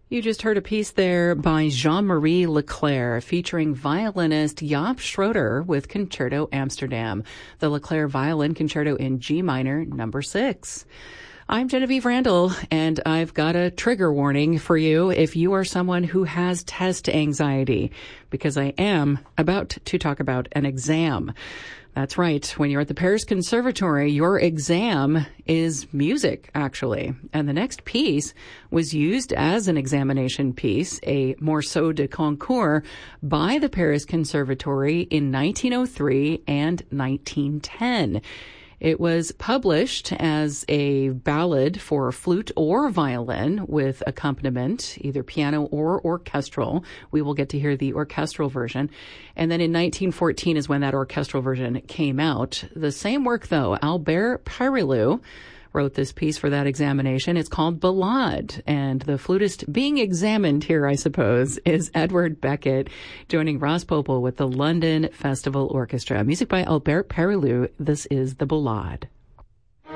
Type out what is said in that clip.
You just heard a piece there by Jean-Marie Leclair featuring violinist Jaap Schroeder with Concerto Amsterdam, the Leclair Violin Concerto in G minor, number 6. I'm Genevieve Randall, and I've got a trigger warning for you if you are someone who has test anxiety, because I am about to talk about an exam. That's right. When you're at the Paris Conservatory, your exam is music, actually. And the next piece was used as an examination piece, a morceau de concours, by the Paris Conservatory in 1903 and 1910. It was published as a ballad for flute or violin with accompaniment, either piano or orchestral. We will get to hear the orchestral version. And then in 1914 is when that orchestral version came out. The same work, though, Albert Perilloux wrote this piece for that examination. It's called Ballade, and the flutist being examined here, I suppose, is Edward Beckett, joining Ross Popel with the London Festival Orchestra. Music by Albert Perilloux. This is the Ballade.